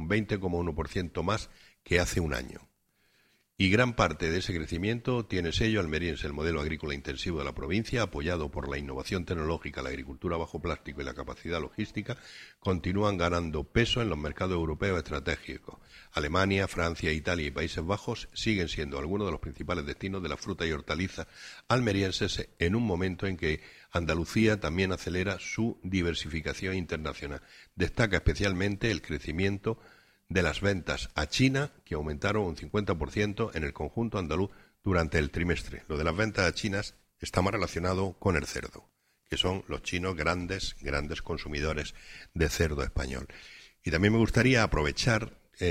20,1% más que hace un año. Y gran parte de ese crecimiento tiene sello almeriense. El modelo agrícola intensivo de la provincia, apoyado por la innovación tecnológica, la agricultura bajo plástico y la capacidad logística, continúan ganando peso en los mercados europeos estratégicos. Alemania, Francia, Italia y Países Bajos siguen siendo algunos de los principales destinos de la fruta y hortalizas almerienses en un momento en que Andalucía también acelera su diversificación internacional. Destaca especialmente el crecimiento de las ventas a China, que aumentaron un 50% en el conjunto andaluz durante el trimestre. Lo de las ventas a China está más relacionado con el cerdo, que son los chinos grandes consumidores de cerdo español. Y también me gustaría aprovechar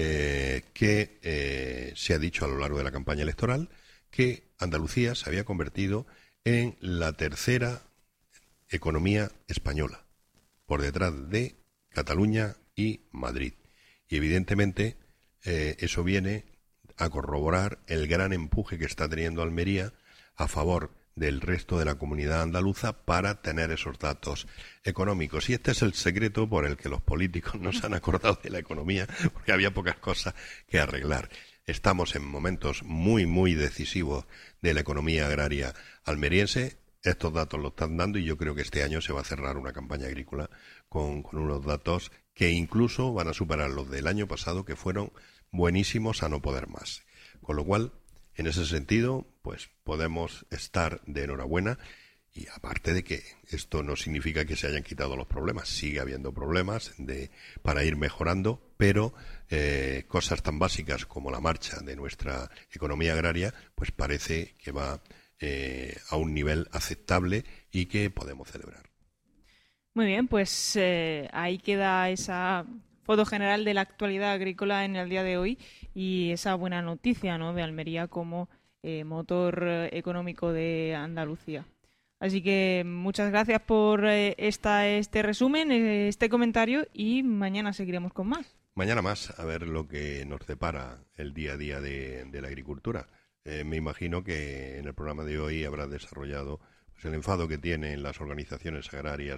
que se ha dicho a lo largo de la campaña electoral que Andalucía se había convertido en la tercera economía española, por detrás de Cataluña y Madrid. Y evidentemente eso viene a corroborar el gran empuje que está teniendo Almería a favor del resto de la comunidad andaluza para tener esos datos económicos. Y este es el secreto por el que los políticos no se han acordado de la economía, porque había pocas cosas que arreglar. Estamos en momentos muy, muy decisivos de la economía agraria almeriense. Estos datos lo están dando y yo creo que este año se va a cerrar una campaña agrícola con unos datos que incluso van a superar los del año pasado, que fueron buenísimos a no poder más. Con lo cual, en ese sentido, pues podemos estar de enhorabuena, y aparte de que esto no significa que se hayan quitado los problemas, sigue habiendo problemas para ir mejorando, pero cosas tan básicas como la marcha de nuestra economía agraria, pues parece que va a un nivel aceptable y que podemos celebrar. Muy bien, pues ahí queda esa foto general de la actualidad agrícola en el día de hoy y esa buena noticia, ¿no?, de Almería como motor económico de Andalucía. Así que muchas gracias por este resumen, este comentario, y mañana seguiremos con más. Mañana más, a ver lo que nos depara el día a día de la agricultura. Me imagino que en el programa de hoy habrá desarrollado el enfado que tienen las organizaciones agrarias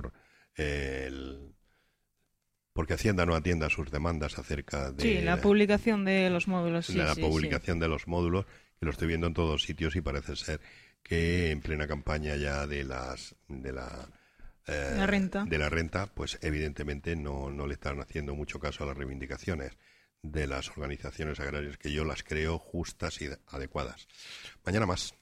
porque Hacienda no atienda a sus demandas acerca de la publicación de los módulos. De los módulos, que lo estoy viendo en todos sitios, y parece ser que en plena campaña ya de la renta, pues evidentemente no le están haciendo mucho caso a las reivindicaciones de las organizaciones agrarias, que yo las creo justas y adecuadas. Mañana más.